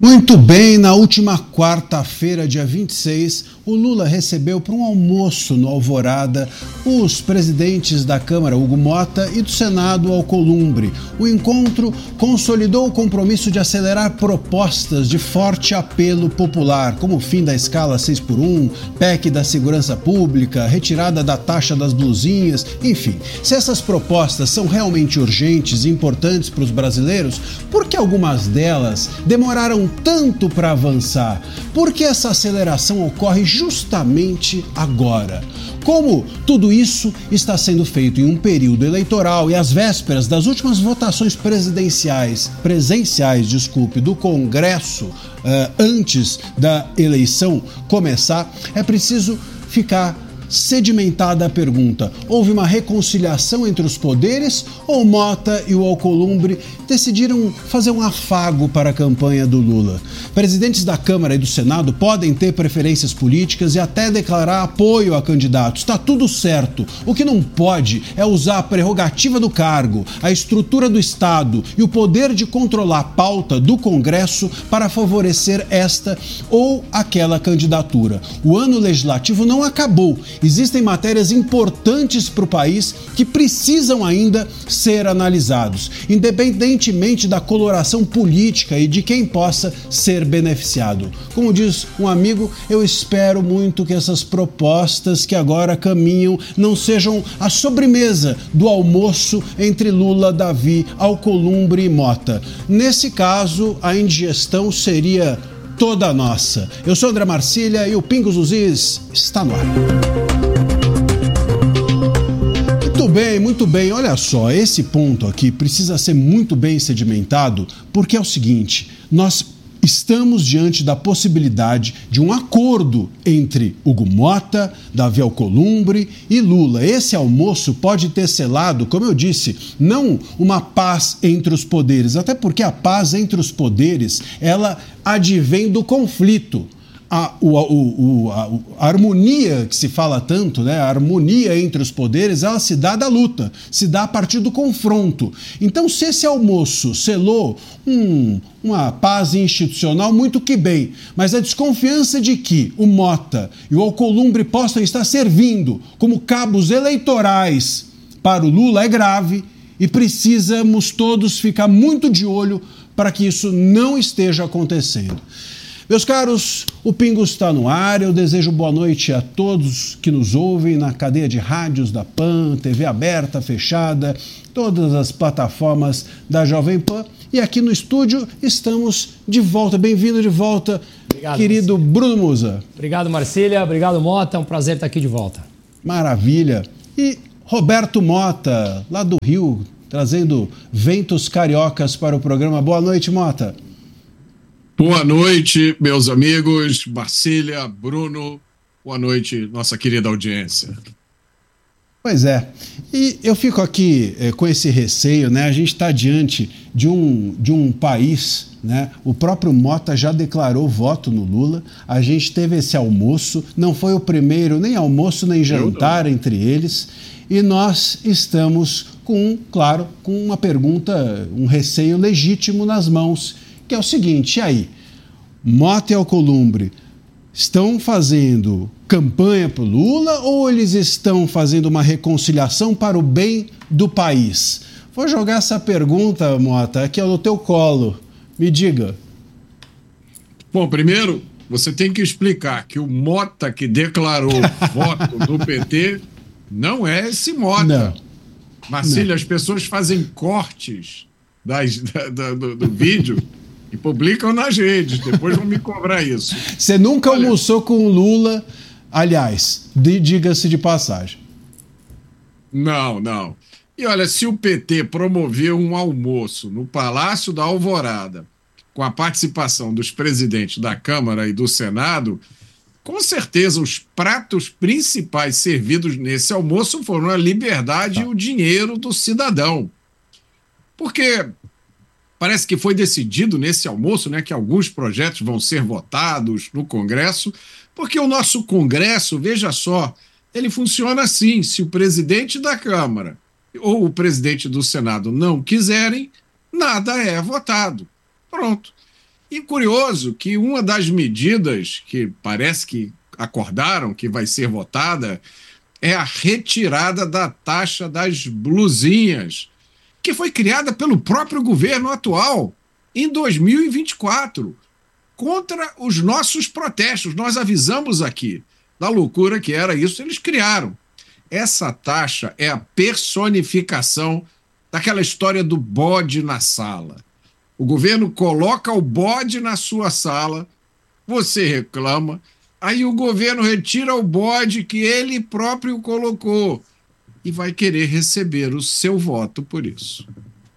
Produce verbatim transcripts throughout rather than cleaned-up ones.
Muito bem, na última quarta-feira, dia vinte e seis, o Lula recebeu para um almoço no Alvorada os presidentes da Câmara, Hugo Motta, e do Senado, Alcolumbre. O encontro consolidou o compromisso de acelerar propostas de forte apelo popular, como o fim da escala seis por um, P E C da segurança pública, retirada da taxa das blusinhas, enfim. Se essas propostas são realmente urgentes e importantes para os brasileiros, por que algumas delas demoraram tanto para avançar? Por que essa aceleração ocorre justamente agora? Como tudo isso está sendo feito em um período eleitoral e às vésperas das últimas votações presidenciais, presenciais, desculpe, do Congresso, uh, antes da eleição começar, é preciso ficar sedimentada a pergunta: houve uma reconciliação entre os poderes ou Motta e o Alcolumbre decidiram fazer um afago para a campanha do Lula? Presidentes da Câmara e do Senado podem ter preferências políticas e até declarar apoio a candidatos, está tudo certo. O que não pode é usar a prerrogativa do cargo, a estrutura do Estado e o poder de controlar a pauta do Congresso para favorecer esta ou aquela candidatura. O ano legislativo não acabou. Existem matérias importantes para o país que precisam ainda ser analisados, independentemente da coloração política e de quem possa ser beneficiado. Como diz um amigo, eu espero muito que essas propostas que agora caminham não sejam a sobremesa do almoço entre Lula, Davi, Alcolumbre e Motta. Nesse caso, a indigestão seria toda nossa. Eu sou André Marcília e o Pingos nos Is está no ar. Muito bem, muito bem. Olha só, esse ponto aqui precisa ser muito bem sedimentado, porque é o seguinte: nós estamos diante da possibilidade de um acordo entre Hugo Motta, Davi Alcolumbre e Lula. Esse almoço pode ter selado, como eu disse, não uma paz entre os poderes, até porque a paz entre os poderes, ela advém do conflito. A, o, o, o, a, a harmonia que se fala tanto, né? A harmonia entre os poderes, ela se dá da luta, se dá a partir do confronto. Então, se esse almoço selou um, uma paz institucional, muito que bem, mas a desconfiança de que o Motta e o Alcolumbre possam estar servindo como cabos eleitorais para o Lula é grave e precisamos todos ficar muito de olho para que isso não esteja acontecendo. Meus caros, o Pingos está no ar. Eu desejo boa noite a todos que nos ouvem na cadeia de rádios da PAN, T V aberta, fechada, todas as plataformas da Jovem Pan. E aqui no estúdio estamos de volta. Bem-vindo de volta, obrigado, querido Marcília. Bruno Musa. Obrigado, Marcília. Obrigado, Motta. É um prazer estar aqui de volta. Maravilha. E Roberto Motta, lá do Rio, trazendo ventos cariocas para o programa. Boa noite, Motta. Boa noite, meus amigos, Marcília, Bruno, boa noite, nossa querida audiência. Pois é, e eu fico aqui é, com esse receio, né? A gente está diante de um, de um país, né? O próprio Motta já declarou voto no Lula, a gente teve esse almoço, não foi o primeiro nem almoço nem jantar entre eles, e nós estamos com, claro, com uma pergunta, um receio legítimo nas mãos, que é o seguinte: e aí, Motta e Alcolumbre estão fazendo campanha para o Lula ou eles estão fazendo uma reconciliação para o bem do país? Vou jogar essa pergunta, Motta, aqui no teu colo. Me diga. Bom, primeiro, você tem que explicar que o Motta que declarou voto do P T não é esse Motta. Não. Marcília, não. As pessoas fazem cortes das, da, da, do, do vídeo e publicam nas redes, depois vão me cobrar isso. Você nunca Olha, almoçou com o Lula, aliás, diga-se de passagem. Não, não. E olha, se o P T promoveu um almoço no Palácio da Alvorada, com a participação dos presidentes da Câmara e do Senado, com certeza os pratos principais servidos nesse almoço foram a liberdade tá. e o dinheiro do cidadão. Porque parece que foi decidido nesse almoço, né, que alguns projetos vão ser votados no Congresso, porque o nosso Congresso, veja só, ele funciona assim: se o presidente da Câmara ou o presidente do Senado não quiserem, nada é votado. Pronto. E curioso que uma das medidas que parece que acordaram que vai ser votada é a retirada da taxa das blusinhas, que foi criada pelo próprio governo atual em dois mil e vinte e quatro, contra os nossos protestos. Nós avisamos aqui da loucura que era isso, eles criaram. Essa taxa é a personificação daquela história do bode na sala. O governo coloca o bode na sua sala, você reclama, aí o governo retira o bode que ele próprio colocou e vai querer receber o seu voto por isso.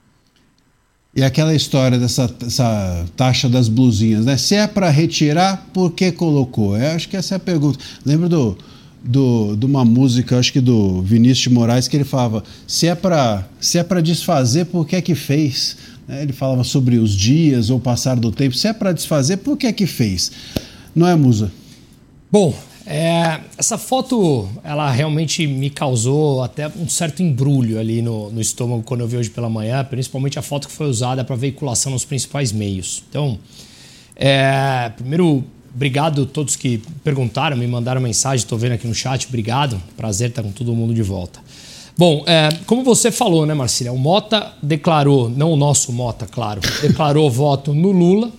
E aquela história dessa essa taxa das blusinhas, né? Se é para retirar, por que colocou? Eu acho que essa é a pergunta. Lembro do, do, de uma música, acho que do Vinícius de Moraes, que ele falava, se é para se é para desfazer, por que é que fez? Ele falava sobre os dias ou passar do tempo. Se é para desfazer, por que é que fez? Não é, Musa? Bom, é, essa foto, ela realmente me causou até um certo embrulho ali no, no estômago quando eu vi hoje pela manhã, principalmente a foto que foi usada para veiculação nos principais meios. Então, é, primeiro, obrigado a todos que perguntaram, me mandaram mensagem, estou vendo aqui no chat, obrigado, prazer estar com todo mundo de volta. Bom, é, como você falou, né, Marcília, o Mota declarou, não o nosso Mota, claro, declarou voto no Lula.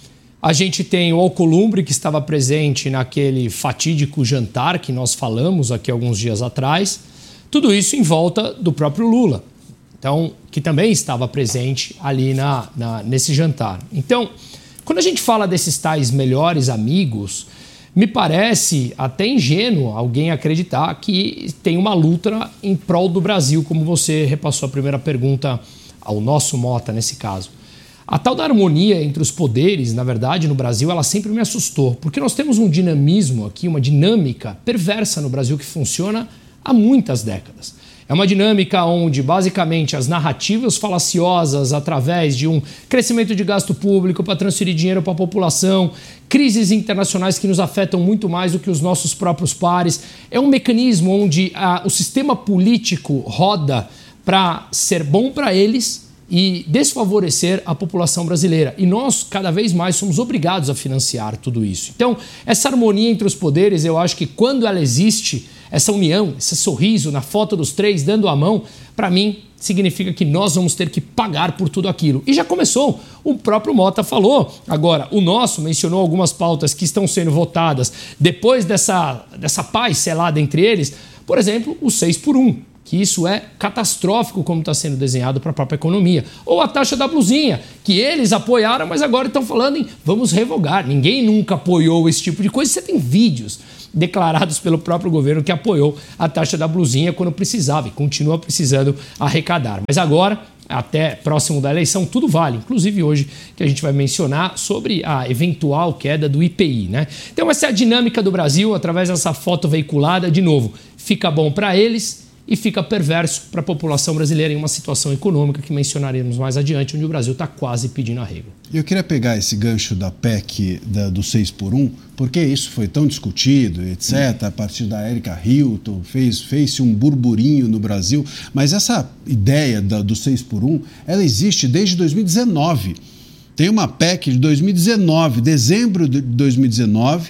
A gente tem o Alcolumbre, que estava presente naquele fatídico jantar que nós falamos aqui alguns dias atrás. Tudo isso em volta do próprio Lula, então, que também estava presente ali na, na, nesse jantar. Então, quando a gente fala desses tais melhores amigos, me parece até ingênuo alguém acreditar que tem uma luta em prol do Brasil, como você repassou a primeira pergunta ao nosso Mota nesse caso. A tal da harmonia entre os poderes, na verdade, no Brasil, ela sempre me assustou, porque nós temos um dinamismo aqui, uma dinâmica perversa no Brasil que funciona há muitas décadas. É uma dinâmica onde, basicamente, as narrativas falaciosas através de um crescimento de gasto público para transferir dinheiro para a população, crises internacionais que nos afetam muito mais do que os nossos próprios pares. É um mecanismo onde ah, o sistema político roda para ser bom para eles e desfavorecer a população brasileira. E nós, cada vez mais, somos obrigados a financiar tudo isso. Então, essa harmonia entre os poderes, eu acho que quando ela existe, essa união, esse sorriso na foto dos três dando a mão, para mim, significa que nós vamos ter que pagar por tudo aquilo. E já começou, o próprio Mota falou. Agora, o nosso mencionou algumas pautas que estão sendo votadas depois dessa, dessa paz selada entre eles. Por exemplo, o seis por um. Que isso é catastrófico como está sendo desenhado para a própria economia. Ou a taxa da blusinha, que eles apoiaram, mas agora estão falando em vamos revogar. Ninguém nunca apoiou esse tipo de coisa. Você tem vídeos declarados pelo próprio governo que apoiou a taxa da blusinha quando precisava e continua precisando arrecadar. Mas agora, até próximo da eleição, tudo vale. Inclusive hoje que a gente vai mencionar sobre a eventual queda do I P I, né? Então essa é a dinâmica do Brasil através dessa foto veiculada. De novo, fica bom para eles e fica perverso para a população brasileira em uma situação econômica que mencionaremos mais adiante, onde o Brasil está quase pedindo arrego. Eu queria pegar esse gancho da P E C da, do seis por um, porque isso foi tão discutido, etcétera, a partir da Erika Hilton, fez, fez-se um burburinho no Brasil, mas essa ideia da, do seis por um, ela existe desde dois mil e dezenove. Tem uma P E C de dois mil e dezenove, dezembro de dois mil e dezenove,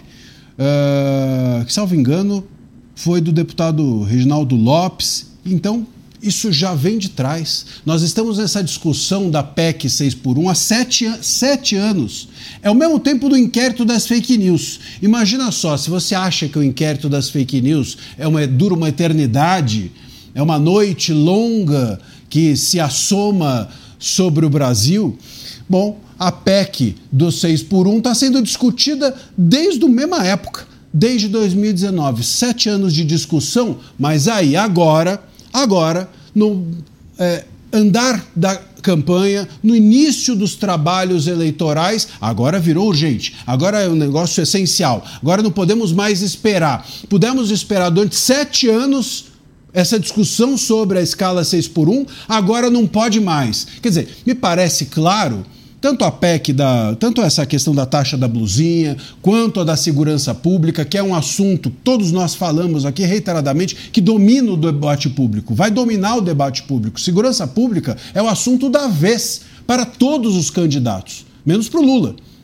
uh, que, salvo engano, foi do deputado Reginaldo Lopes. Então, isso já vem de trás. Nós estamos nessa discussão da P E C seis por um há sete, sete anos. É o mesmo tempo do inquérito das fake news. Imagina só, se você acha que o inquérito das fake news é uma, dura uma eternidade, é uma noite longa que se assoma sobre o Brasil, bom, a P E C do seis por um está sendo discutida desde a mesma época. Desde dois mil e dezenove, sete anos de discussão, mas aí agora, agora, no é, andar da campanha, no início dos trabalhos eleitorais, agora virou urgente, agora é um negócio essencial, agora não podemos mais esperar. Pudemos esperar durante sete anos essa discussão sobre a escala seis por um, agora não pode mais. Quer dizer, me parece claro, tanto a P E C, da, tanto essa questão da taxa da blusinha, quanto a da segurança pública, que é um assunto, todos nós falamos aqui reiteradamente, que domina o debate público, vai dominar o debate público. Segurança pública é o assunto da vez para todos os candidatos, menos para o Lula.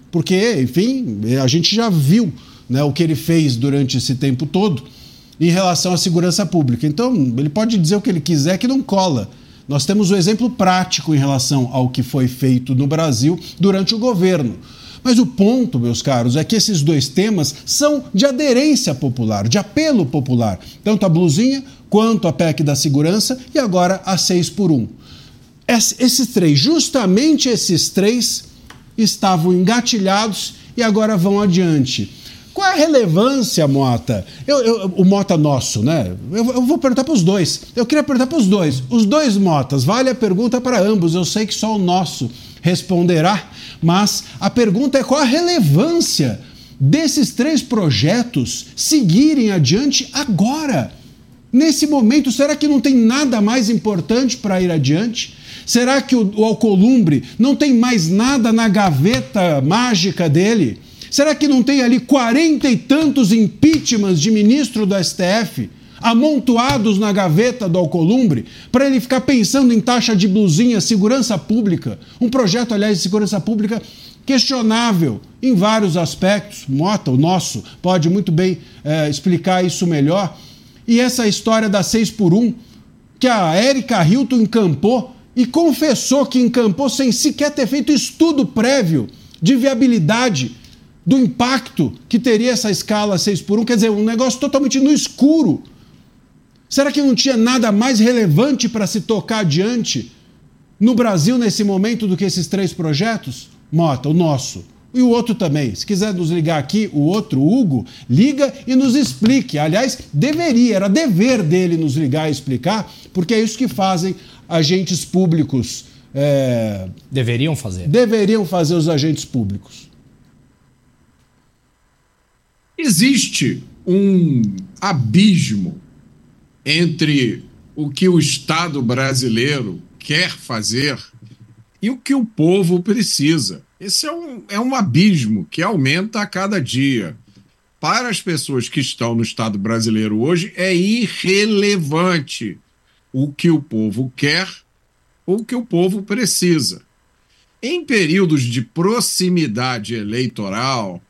porque, enfim, a gente já viu, né, o que ele fez durante esse tempo todo em relação à segurança pública. Então, ele pode dizer o que ele quiser que não cola. Nós temos um exemplo prático em relação ao que foi feito no Brasil durante o governo. Mas o ponto, meus caros, é que esses dois temas são de aderência popular, de apelo popular. Tanto a blusinha quanto a P E C da segurança e agora a seis por um. Esses três, justamente esses três, estavam engatilhados e agora vão adiante. Qual é a relevância, Mota? Eu, eu, o Mota nosso, né? Eu, eu vou perguntar para os dois. Eu queria perguntar para os dois. Os dois Motas, vale a pergunta para ambos. Eu sei que só o nosso responderá, mas a pergunta é qual a relevância desses três projetos seguirem adiante agora? Nesse momento, será que não tem nada mais importante para ir adiante? Será que o, o Alcolumbre não tem mais nada na gaveta mágica dele? Será que não tem ali quarenta e tantos impeachments de ministro do S T F amontoados na gaveta do Alcolumbre para ele ficar pensando em taxa de blusinha, segurança pública? Um projeto, aliás, de segurança pública questionável em vários aspectos. Mota, o nosso, pode muito bem é, explicar isso melhor. E essa história da seis por um, que a Érica Hilton encampou e confessou que encampou sem sequer ter feito estudo prévio de viabilidade do impacto que teria essa escala seis por um, quer dizer, um negócio totalmente no escuro. Será que não tinha nada mais relevante para se tocar adiante no Brasil nesse momento do que esses três projetos? Mota, o nosso. E o outro também. Se quiser nos ligar aqui, o outro, o Hugo, liga e nos explique. Aliás, deveria, era dever dele nos ligar e explicar, porque é isso que fazem agentes públicos. É... Deveriam fazer. Deveriam fazer os agentes públicos. Existe um abismo entre o que o Estado brasileiro quer fazer e o que o povo precisa. Esse é um, é um abismo que aumenta a cada dia. Para as pessoas que estão no Estado brasileiro hoje, é irrelevante o que o povo quer ou o que o povo precisa. Em períodos de proximidade eleitoral,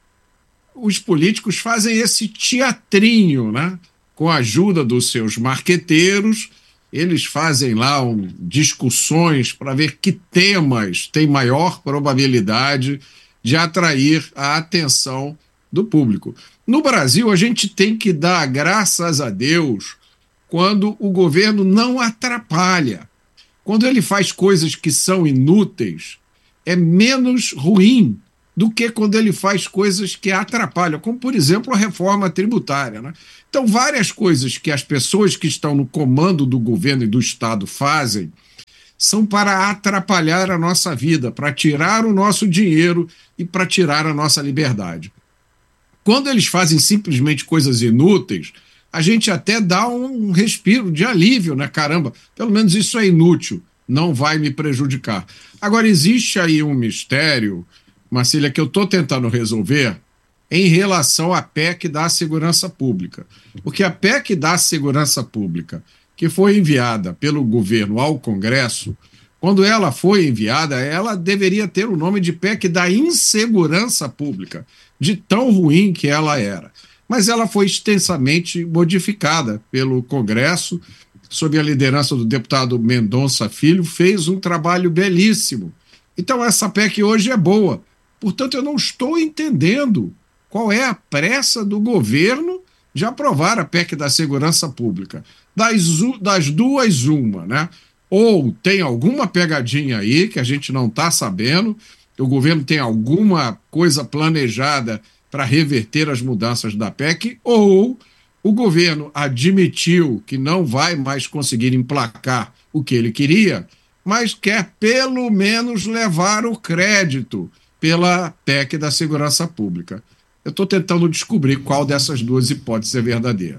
os políticos fazem esse teatrinho, né? Com a ajuda dos seus marqueteiros, eles fazem lá um, discussões para ver que temas têm maior probabilidade de atrair a atenção do público. No Brasil, a gente tem que dar graças a Deus quando o governo não atrapalha. Quando ele faz coisas que são inúteis, é menos ruim do que quando ele faz coisas que atrapalham, como, por exemplo, a reforma tributária, né? Então, várias coisas que as pessoas que estão no comando do governo e do Estado fazem são para atrapalhar a nossa vida, para tirar o nosso dinheiro e para tirar a nossa liberdade. Quando eles fazem simplesmente coisas inúteis, a gente até dá um respiro de alívio, né? Caramba, pelo menos isso é inútil, não vai me prejudicar. Agora, existe aí um mistério, Marcília, que eu estou tentando resolver em relação à P E C da Segurança Pública. Porque a P E C da Segurança Pública, que foi enviada pelo governo ao Congresso, quando ela foi enviada, ela deveria ter o nome de P E C da Insegurança Pública, de tão ruim que ela era. Mas ela foi extensamente modificada pelo Congresso, sob a liderança do deputado Mendonça Filho, fez um trabalho belíssimo. Então essa P E C hoje é boa. Portanto, eu não estou entendendo qual é a pressa do governo de aprovar a P E C da Segurança Pública. Das, das duas, uma, né? Ou tem alguma pegadinha aí que a gente não está sabendo, o governo tem alguma coisa planejada para reverter as mudanças da P E C, ou o governo admitiu que não vai mais conseguir emplacar o que ele queria, mas quer pelo menos levar o crédito pela P E C da Segurança Pública. Eu estou tentando descobrir qual dessas duas hipóteses é verdadeira.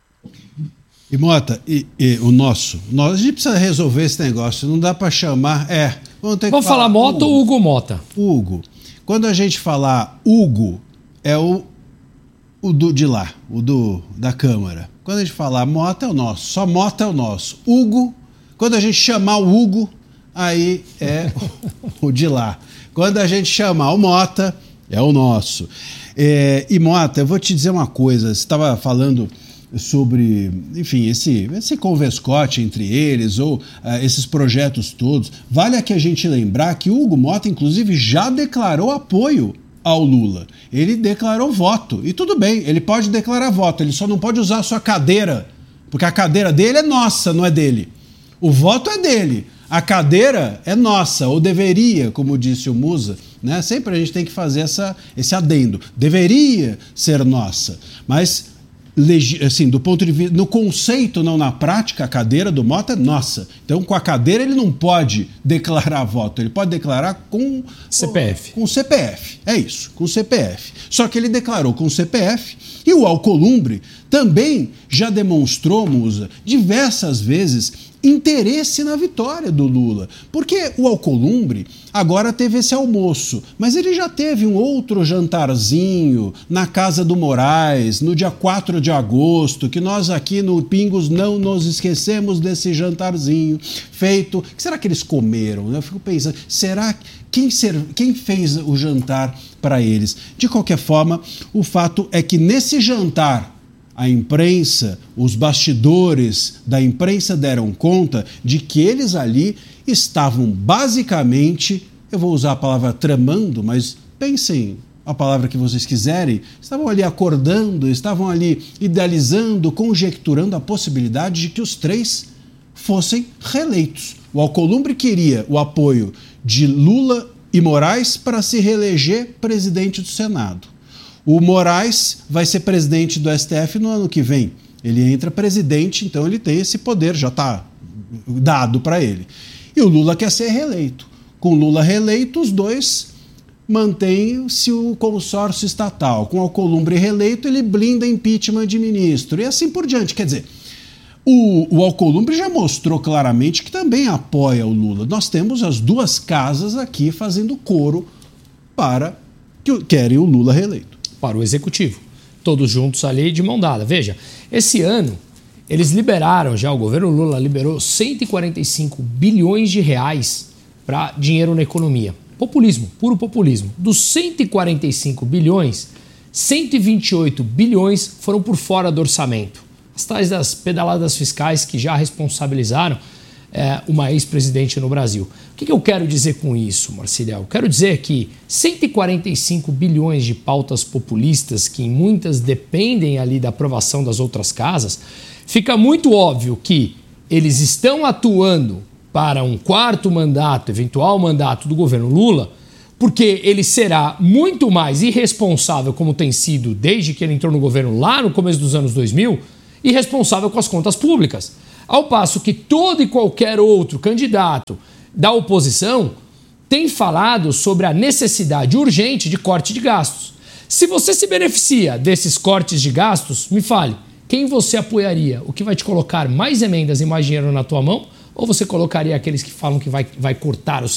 E Mota, e, e o nosso, nós, a gente precisa resolver esse negócio, não dá para chamar, é... Vamos, ter vamos que falar, falar Mota Hugo, ou Hugo Mota? Hugo. Quando a gente falar Hugo, é o, o do, de lá, o do, da Câmara. Quando a gente falar Mota, é o nosso, só Mota é o nosso. Hugo, quando a gente chamar o Hugo, aí é o de lá. Quando a gente chamar o Mota, é o nosso. É, e Mota, eu vou te dizer uma coisa, você estava falando sobre, enfim, esse, esse converscote entre eles, ou uh, esses projetos todos. Vale aqui a gente lembrar que o Hugo Mota, inclusive, já declarou apoio ao Lula. Ele declarou voto. E tudo bem, ele pode declarar voto, ele só não pode usar a sua cadeira, porque a cadeira dele é nossa, não é dele. O voto é dele. A cadeira é nossa, ou deveria, como disse o Musa, né? Sempre a gente tem que fazer essa, esse adendo. Deveria ser nossa, mas assim, do ponto de vista, no conceito, não na prática, a cadeira do Mota é nossa. Então, com a cadeira ele não pode declarar voto, ele pode declarar com C P F. Com, com C P F, é isso, com C P F. Só que ele declarou com C P F e o Alcolumbre também já demonstrou, Musa, diversas vezes interesse na vitória do Lula. Porque o Alcolumbre agora teve esse almoço, mas ele já teve um outro jantarzinho na casa do Moraes, no dia quatro de agosto, que nós aqui no Pingos não nos esquecemos desse jantarzinho feito. O que será que eles comeram? Eu fico pensando, será quem, ser, quem fez o jantar para eles? De qualquer forma, o fato é que nesse jantar, a imprensa, os bastidores da imprensa deram conta de que eles ali estavam basicamente, eu vou usar a palavra tramando, mas pensem a palavra que vocês quiserem, estavam ali acordando, estavam ali idealizando, conjecturando a possibilidade de que os três fossem reeleitos. O Alcolumbre queria o apoio de Lula e Moraes para se reeleger presidente do Senado. O Moraes vai ser presidente do S T F no ano que vem. Ele entra presidente, então ele tem esse poder, já está dado para ele. E o Lula quer ser reeleito. Com o Lula reeleito, os dois mantêm-se o consórcio estatal. Com o Alcolumbre reeleito, ele blinda impeachment de ministro. E assim por diante. Quer dizer, o, o Alcolumbre já mostrou claramente que também apoia o Lula. Nós temos as duas casas aqui fazendo coro para que querem o Lula reeleito. Para o Executivo. Todos juntos ali de mão dada. Veja, esse ano eles liberaram já, o governo Lula liberou cento e quarenta e cinco bilhões de reais para dinheiro na economia. Populismo, puro populismo. Dos cento e quarenta e cinco bilhões, cento e vinte e oito bilhões foram por fora do orçamento. As tais das pedaladas fiscais que já responsabilizaram é, uma ex-presidente no Brasil. O que, que eu quero dizer com isso, Marcílio? Eu quero dizer que cento e quarenta e cinco bilhões de pautas populistas, que em muitas dependem ali da aprovação das outras casas, fica muito óbvio que eles estão atuando para um quarto mandato, eventual mandato do governo Lula, porque ele será muito mais irresponsável, como tem sido desde que ele entrou no governo lá no começo dos anos dois mil, irresponsável com as contas públicas. Ao passo que todo e qualquer outro candidato da oposição tem falado sobre a necessidade urgente de corte de gastos. Se você se beneficia desses cortes de gastos, me fale, quem você apoiaria? O que vai te colocar mais emendas e mais dinheiro na tua mão? Ou você colocaria aqueles que falam que vai, vai cortar os